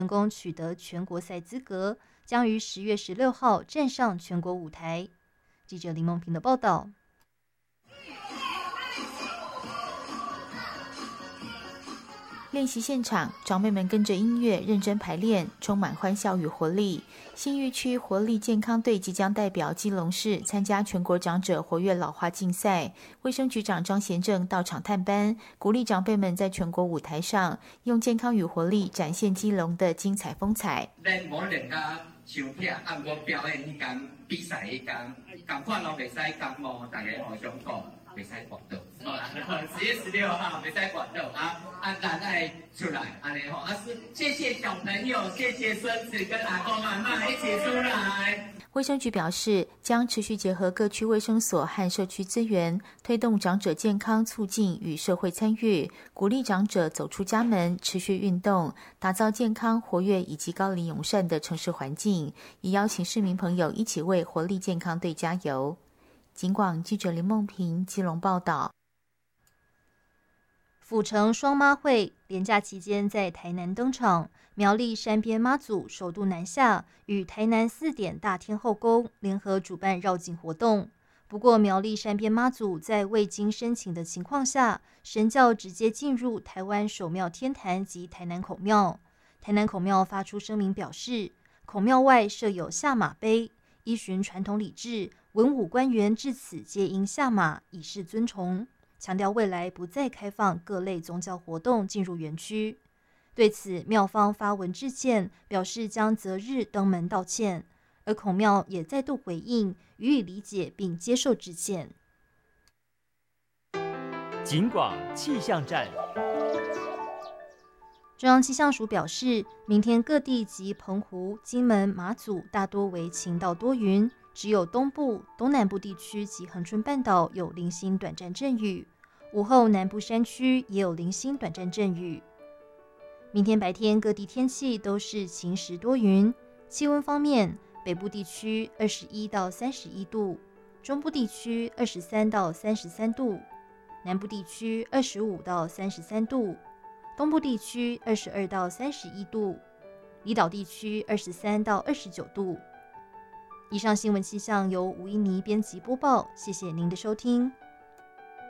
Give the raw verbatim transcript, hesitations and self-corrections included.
成功取得全国赛资格，将于十月十六号站上全国舞台。记者林梦平的报道。 练习现场，长辈们跟着音乐认真排练，充满欢笑与活力。信义区活力健康队即将代表基隆市参加全国长者活跃老化竞赛。卫生局长张贤政到场探班，鼓励长辈们在全国舞台上用健康与活力展现基隆的精彩风采。 咱无练甲伤忝，按我表演迄天比赛迄天，同款拢袂使感冒，大家互相顾。袂使滑倒，好啦，十月十六号袂使滑倒啊！啊，咱爱出来，安尼吼啊！是谢谢小朋友，谢谢孙子跟阿公阿嬷一起出来。 卫生局表示，将持续结合各区卫生所和社区资源，推动长者健康促进与社会参与，鼓励长者走出家门，持续运动，打造健康、活跃以及高龄友善的城市环境。也邀请市民朋友一起为活力健康队加油。警广记者林梦平基隆报道。 府城双妈会连假期间在台南登场，苗栗山边妈祖首度南下，与台南四点大天后宫联合主办绕境活动。不过，苗栗山边妈祖在未经申请的情况下，神教直接进入台湾首庙天坛及台南孔庙。台南孔庙发出声明表示，孔庙外设有下马碑，依循传统礼制，文武官员至此皆应下马，以示尊崇。强调未来不再开放各类宗教活动进入园区。对此，庙方发文致歉，表示将择日登门道歉。而孔庙也再度回应，予以理解并接受致歉。 警广气象站。 中央气象署表示，明天各地及澎湖、金门、马祖大多为晴到多云，只有东部、东南部地区及恒春半岛有零星短暂阵雨，午后南部山区也有零星短暂阵雨。明天白天各地天气都是晴时多云，气温方面，北部地区二十一到三十一度，中部地区二十三到三十三度，南部地区二十五到三十三度，东部地区二十二到三十一度，离岛地区二十三到二十九度。以上新闻气象由吴一妮编辑播报，谢谢您的收听。